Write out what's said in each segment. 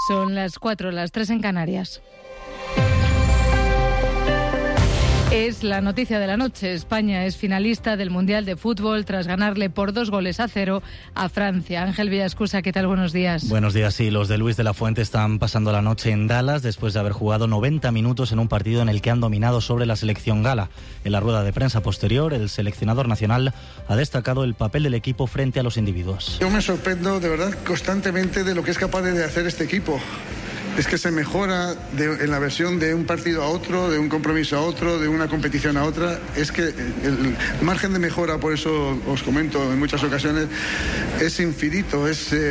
Son las 4, las 3 en Canarias. Es la noticia de la noche. España es finalista del Mundial de Fútbol tras ganarle por 2-0 a Francia. Ángel Villascusa, ¿qué tal? Buenos días. Buenos días, sí. Los de Luis de la Fuente están pasando la noche en Dallas después de haber jugado 90 minutos en un partido en el que han dominado sobre la selección gala. En la rueda de prensa posterior, el seleccionador nacional ha destacado el papel del equipo frente a los individuos. Yo me sorprendo de verdad constantemente de lo que es capaz de hacer este equipo. Es que se mejora en la versión de un partido a otro, de un compromiso a otro, de una competición a otra. Es que el margen de mejora, por eso os comento en muchas ocasiones, es infinito,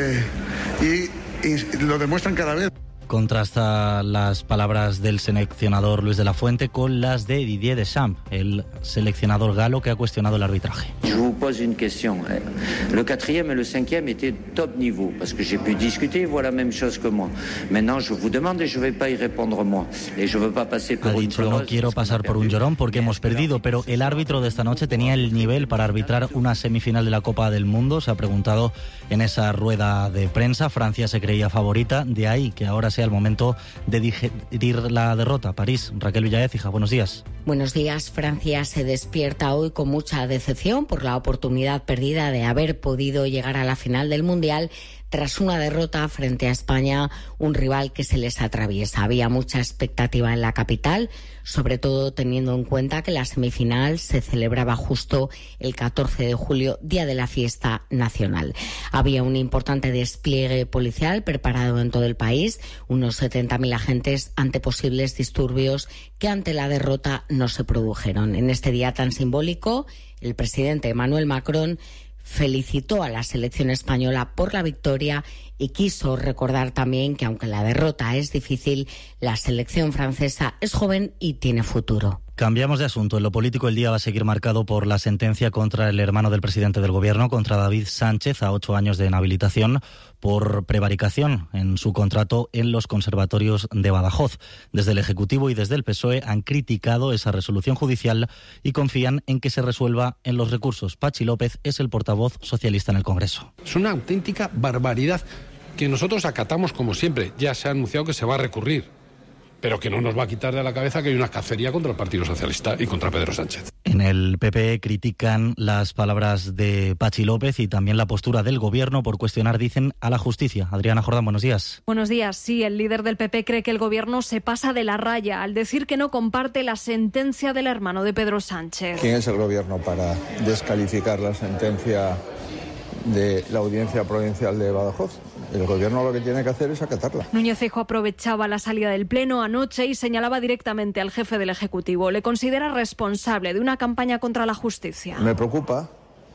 y lo demuestran cada vez. Contrasta las palabras del seleccionador Luis de la Fuente con las de Didier Deschamps, el seleccionador galo que ha cuestionado el arbitraje. Je vous pose une question. Le 4e et le 5e étaient top niveau parce que j'ai pu discuter, ils voient la même chose que moi. Maintenant, je vous demande et je vais pas y répondre moi. Et je veux pas passer por un llorón. No quiero pasar por un llorón porque hemos perdido, pero el árbitro de esta noche tenía el nivel para arbitrar una semifinal de la Copa del Mundo. Se ha preguntado en esa rueda de prensa. Francia se creía favorita, de ahí que ahora sea el momento de digerir la derrota. París, Raquel Villaécija, buenos días. Buenos días. Francia se despierta hoy con mucha decepción por la oportunidad perdida de haber podido llegar a la final del Mundial tras una derrota frente a España, un rival que se les atraviesa. Había mucha expectativa en la capital, sobre todo teniendo en cuenta que la semifinal se celebraba justo el 14 de julio, día de la fiesta nacional. Había un importante despliegue policial preparado en todo el país, unos 70.000 agentes ante posibles disturbios que ante la derrota no se produjeron. En este día tan simbólico, el presidente Emmanuel Macron felicitó a la selección española por la victoria y quiso recordar también que aunque la derrota es difícil, la selección francesa es joven y tiene futuro. Cambiamos de asunto. En lo político, el día va a seguir marcado por la sentencia contra el hermano del presidente del Gobierno, contra David Sánchez, a 8 años de inhabilitación por prevaricación en su contrato en los conservatorios de Badajoz. Desde el Ejecutivo y desde el PSOE han criticado esa resolución judicial y confían en que se resuelva en los recursos. Pachi López es el portavoz socialista en el Congreso. Es una auténtica barbaridad que nosotros acatamos como siempre. Ya se ha anunciado que se va a recurrir, pero que no nos va a quitar de la cabeza que hay una cacería contra el Partido Socialista y contra Pedro Sánchez. En el PP critican las palabras de Pachi López y también la postura del Gobierno por cuestionar, dicen, a la justicia. Adriana Jordán, buenos días. Buenos días. Sí, el líder del PP cree que el Gobierno se pasa de la raya al decir que no comparte la sentencia del hermano de Pedro Sánchez. ¿Quién es el Gobierno para descalificar la sentencia de la Audiencia Provincial de Badajoz? El Gobierno lo que tiene que hacer es acatarla. Núñez Feijóo aprovechaba la salida del Pleno anoche y señalaba directamente al jefe del Ejecutivo. Le considera responsable de una campaña contra la justicia. Me preocupa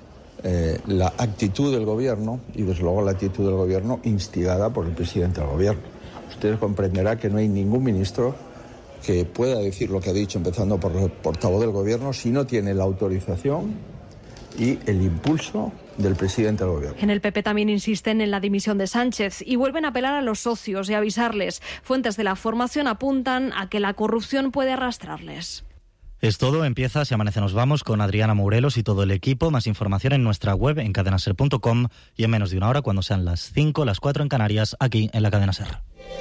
la actitud del Gobierno y desde luego la actitud del Gobierno instigada por el presidente del Gobierno. Ustedes comprenderán que no hay ningún ministro que pueda decir lo que ha dicho, empezando por el portavoz del Gobierno, si no tiene la autorización y el impulso del presidente del Gobierno. En el PP también insisten en la dimisión de Sánchez y vuelven a apelar a los socios y avisarles. Fuentes de la formación apuntan a que la corrupción puede arrastrarles. Es todo, empieza Si Amanece Nos Vamos con Adriana Mourelos y todo el equipo. Más información en nuestra web en cadenaser.com y en menos de una hora, cuando sean las 5, las 4 en Canarias, aquí en la Cadena SER.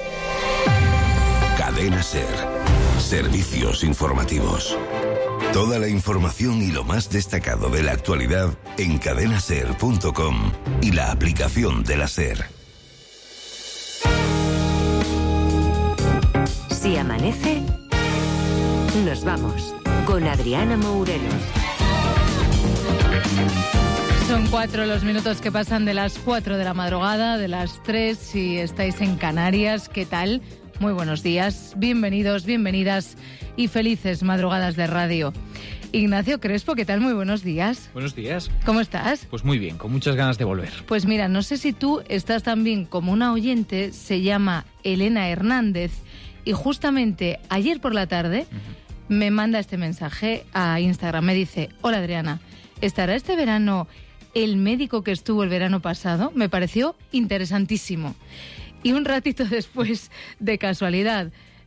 Cadena SER. Servicios informativos. Toda la información y lo más destacado de la actualidad en cadenaser.com y la aplicación de la SER. Si amanece, nos vamos con Adriana Mourelos. Son 4 los minutos que pasan de las 4 de la madrugada, de las 3 si estáis en Canarias. ¿Qué tal? Muy buenos días, bienvenidos, bienvenidas y felices madrugadas de radio. Ignacio Crespo, ¿qué tal? Muy buenos días. Buenos días. ¿Cómo estás? Pues muy bien, con muchas ganas de volver. Pues mira, no sé si tú estás también como una oyente, se llama Elena Hernández, y justamente ayer por la tarde me manda este mensaje a Instagram, me dice: hola Adriana, ¿estará este verano el médico que estuvo el verano pasado? Me pareció interesantísimo. Y un ratito después, de casualidad,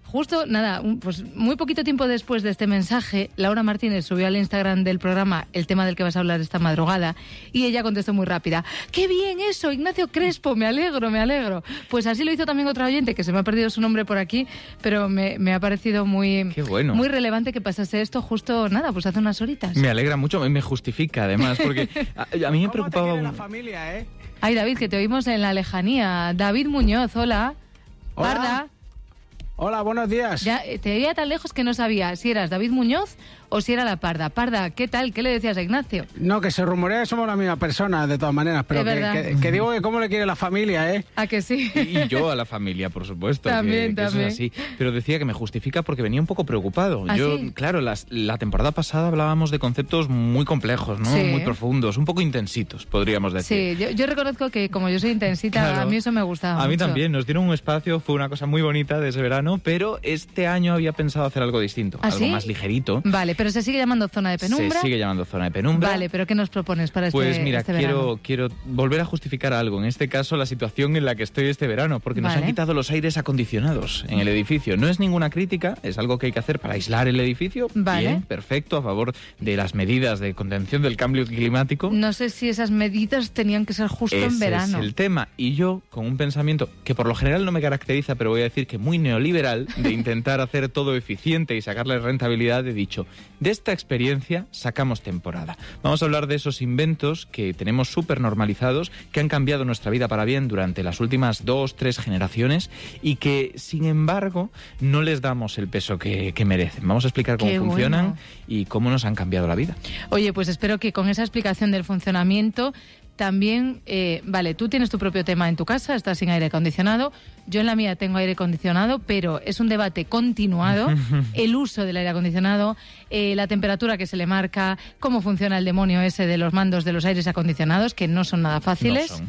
Justo, nada, pues muy poquito tiempo después de este mensaje, Laura Martínez subió al Instagram del programa el tema del que vas a hablar esta madrugada y ella contestó muy rápida: ¡qué bien eso, Ignacio Crespo! Me alegro, me alegro. Pues así lo hizo también otra oyente, que se me ha perdido su nombre por aquí, pero me ha parecido muy, qué bueno, muy relevante que pasase esto justo, nada, pues hace unas horitas. Me alegra mucho, me justifica además, porque a mí me preocupaba... ¿Cómo te quiere la familia, eh? Ay, David, que te oímos en la lejanía. David Muñoz, hola. Hola. Parda. Hola, buenos días. Ya, te veía tan lejos que no sabía si eras David Muñoz o si era la Parda. Parda, ¿qué tal? ¿Qué le decías a Ignacio? No, que se rumorea que somos la misma persona, de todas maneras, pero que digo que cómo le quiere la familia, ¿eh? ¿A que sí? Y yo a la familia, por supuesto. También, que también. Eso es así. Pero decía que me justifica porque venía un poco preocupado. ¿Ah, yo, sí? claro, la temporada pasada hablábamos de conceptos muy complejos, ¿no? Sí. Muy profundos, un poco intensitos, podríamos decir. Sí, yo reconozco que como yo soy intensita, Claro. a mí eso me gustaba A mí mucho. también, nos dieron un espacio, fue una cosa muy bonita de ese verano, pero este año había pensado hacer algo distinto, ¿Ah, algo sí? más ligerito. Vale, pero se sigue llamando Zona de Penumbra. Se sigue llamando Zona de Penumbra. Vale, pero ¿qué nos propones para Pues mira, este verano? quiero volver a justificar algo, en este caso la situación en la que estoy este verano, porque nos Vale. han quitado los aires acondicionados en el edificio. No es ninguna crítica, es algo que hay que hacer para aislar el edificio. Vale. Bien, perfecto, a favor de las medidas de contención del cambio climático. No sé si esas medidas tenían que ser justo en verano. Ese es el tema. Y yo, con un pensamiento que por lo general no me caracteriza, pero voy a decir que muy neoliberal, de intentar hacer todo eficiente y sacarle rentabilidad, he dicho, de esta experiencia sacamos temporada. Vamos a hablar de esos inventos que tenemos súper normalizados, que han cambiado nuestra vida para bien durante las últimas 2-3 generaciones y que, sin embargo, no les damos el peso que merecen. Vamos a explicar cómo Qué funcionan bueno. y cómo nos han cambiado la vida. Oye, pues espero que con esa explicación del funcionamiento también, vale, tú tienes tu propio tema en tu casa, estás sin aire acondicionado, yo en la mía tengo aire acondicionado, pero es un debate continuado, el uso del aire acondicionado, la temperatura que se le marca, cómo funciona el demonio ese de los mandos de los aires acondicionados, que no son nada fáciles. No son.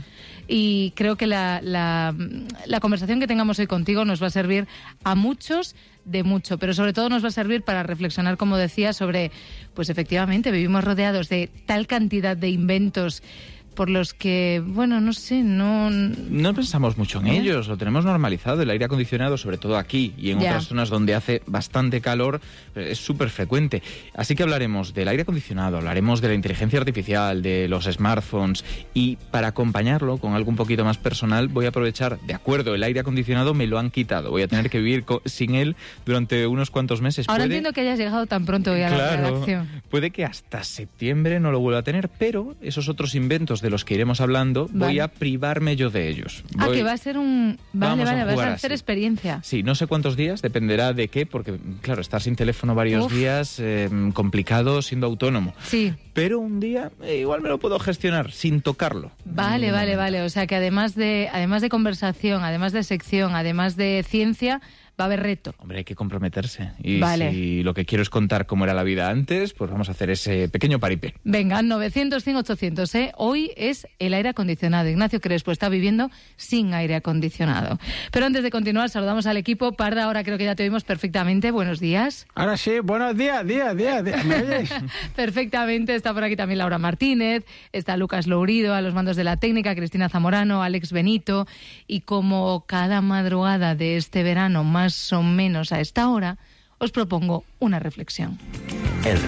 Y creo que la conversación que tengamos hoy contigo nos va a servir a muchos de mucho, pero sobre todo nos va a servir para reflexionar, como decía, sobre, pues efectivamente, vivimos rodeados de tal cantidad de inventos por los que, bueno, no sé, No pensamos mucho en ellos, lo tenemos normalizado. El aire acondicionado, sobre todo aquí y en Ya. otras zonas donde hace bastante calor, es súper frecuente. Así que hablaremos del aire acondicionado, hablaremos de la inteligencia artificial, de los smartphones, y para acompañarlo con algo un poquito más personal voy a aprovechar, de acuerdo, el aire acondicionado me lo han quitado, voy a tener que vivir sin él durante unos cuantos meses. Ahora entiendo que hayas llegado tan pronto hoy a la redacción. Puede que hasta septiembre no lo vuelva a tener, pero esos otros inventos de los que iremos hablando, voy Vale. a privarme yo de ellos. Que va a ser un... Vale, Vamos a vas jugar a hacer así. experiencia. Sí, no sé cuántos días, dependerá de qué, porque claro, estar sin teléfono varios Uf. días, complicado siendo autónomo. Sí. Pero un día igual me lo puedo gestionar sin tocarlo. Vale. O sea que además de conversación, además de sección, además de ciencia, va a haber reto. Hombre, hay que comprometerse. Y Vale. si lo que quiero es contar cómo era la vida antes, pues vamos a hacer ese pequeño paripé. Venga, 900, 100, 800, ¿eh? Hoy es el aire acondicionado. Ignacio Crespo está viviendo sin aire acondicionado. Pero antes de continuar, saludamos al equipo. Parda, ahora creo que ya te oímos perfectamente. Buenos días. Ahora sí, buenos días. ¿Me oyes? Perfectamente. Está por aquí también Laura Martínez, está Lucas Lourido a los mandos de la técnica, Cristina Zamorano, Alex Benito. Y como cada madrugada de este verano, más o menos a esta hora, os propongo una reflexión.